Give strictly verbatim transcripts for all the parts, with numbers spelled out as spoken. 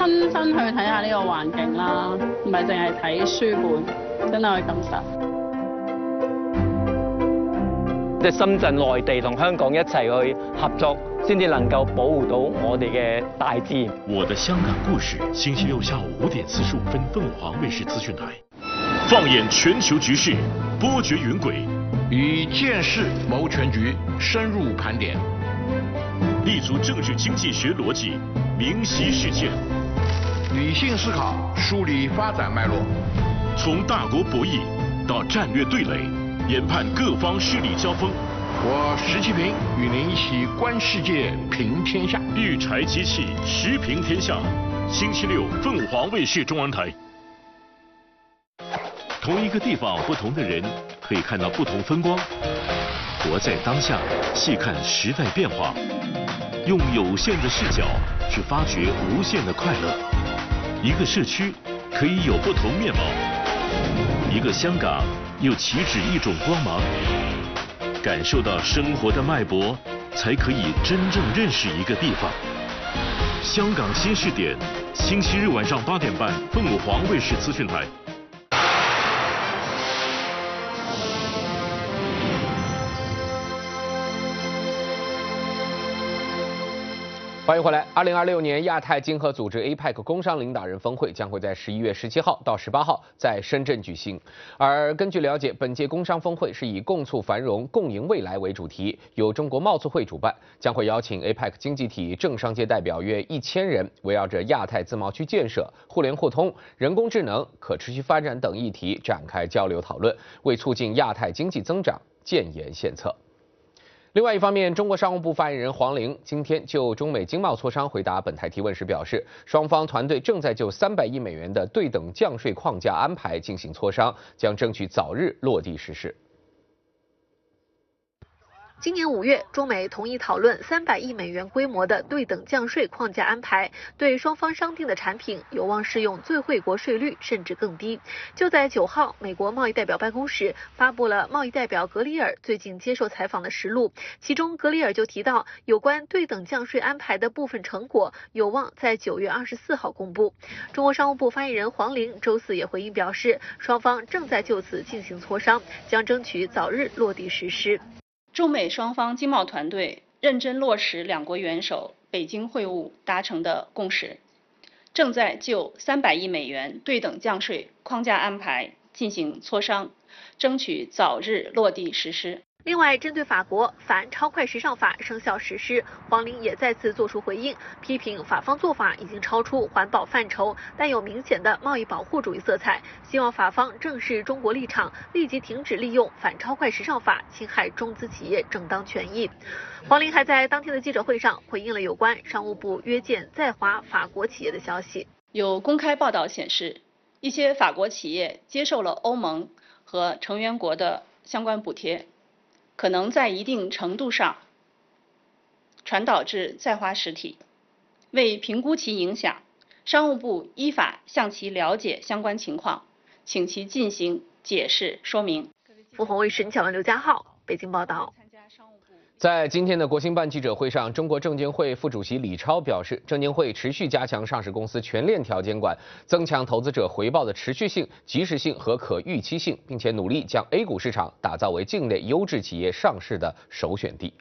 親身去睇下呢個環境啦，唔係淨係睇書本，真係去感受。 即係深圳、內地同香港一齊去合作，先至能夠保護到我哋嘅大自然。 我的香港故事，星期六下午五點四十五分，鳳凰衛視資訊台，放眼全球局勢，波譎雲軌， 以見識謀全局，深入盤點， 立足政治經濟學邏輯，明晰事件， 理性思考，梳理發展脈絡， 從大國博弈到戰略對壘，研判各方勢力交鋒。 我石其平與您一起觀世界，評天下。 育柴機器，時評天下。星期六，鳳凰衛視中文台。同一個地方，不同的人，可以看到不同風光。活在當下，細看時代變化，用有限的視角去發掘無限的快樂。一個社區可以有不同面貌，一個香港又豈止一種光芒。感受到生活的脈搏，才可以真正認識一個地方。香港新視點，星期日晚上八點半，鳳凰衛視資訊台。 欢迎回来。二零二六年亚太经合组织 A P E C 工商领导人峰会将会在十一月十七号到十八号在深圳举行。而根据了解，本届工商峰会是以共促繁荣、共赢未来为主题，由中国贸促会主办，将会邀请 A P E C 经济体政商界代表约一千人，围绕着亚太自贸区建设、互联互通、人工智能、可持续发展等议题展开交流讨论，为促进亚太经济增长建言献策。另外一方面，中国商务部发言人黄玲今天就中美经贸磋商回答本台提问时表示，双方团队正在就三百亿美元的对等降税框架安排进行磋商，将争取早日落地实施。 今年五月，中美同意讨论三百亿美元规模的对等降税框架安排，对双方商定的产品有望适用最惠国税率，甚至更低。就在九号，美国贸易代表办公室发布了贸易代表格里尔最近接受采访的实录，其中格里尔就提到，有关对等降税安排的部分成果有望在九月二十四号公布。中国商务部发言人黄玲周四也回应表示，双方正在就此进行磋商，将争取早日落地实施。 中美双方经贸团队认真落实两国元首北京会晤达成的共识，正在就三百亿美元对等降税框架安排进行磋商，争取早日落地实施。 另外，针对法国反超快时尚法生效实施，黄玲也再次作出回应，批评法方做法已经超出环保范畴，带有明显的贸易保护主义色彩，希望法方正视中国立场，立即停止利用反超快时尚法侵害中资企业正当权益。黄玲还在当天的记者会上回应了有关商务部约见在华法国企业的消息。 有公开报道显示，一些法国企业接受了欧盟和成员国的相关补贴，可能在一定程度上传导至在华实体。为评估其影响，商务部依法向其了解相关情况，请其进行解释说明。 凤凰卫视陈巧文、刘家浩北京报道。 在今天的国新办记者会上，中国证监会副主席李超表示，证监会持续加强上市公司全链条监管，增强投资者回报的持续性、及时性和可预期性，并且努力将 A 股市场打造为境内优质企业上市的首选地。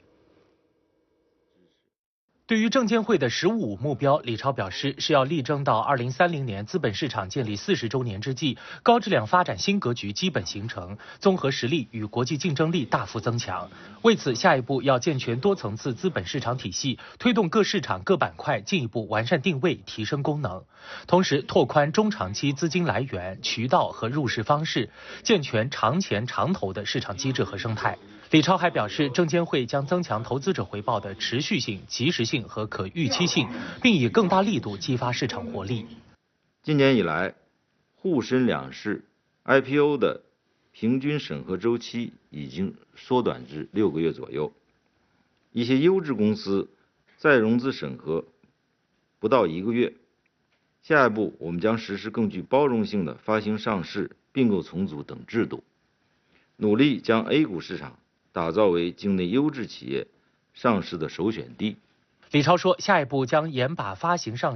对于证监会的“十五五”目标，李超表示是要力争到二零三零年资本市场建立四十周年之际，高质量发展新格局基本形成，综合实力与国际竞争力大幅增强。为此，下一步要健全多层次资本市场体系，推动各市场各板块进一步完善定位，提升功能，同时拓宽中长期资金来源、渠道和入市方式，健全长钱长投的市场机制和生态。李超还表示，证监会将增强投资者回报的持续性、及时性和可预期性，并以更大力度激发市场活力。 今年以来，沪深两市 I P O 的平均审核周期已经缩短至六个月左右，一些优质公司再融资审核不到一个月。下一步，我们将实施更具包容性的发行上市、并购重组等制度，努力将 A 股市场打造为境内优质企业上市的首选地。 李超说，下一步将严把发行上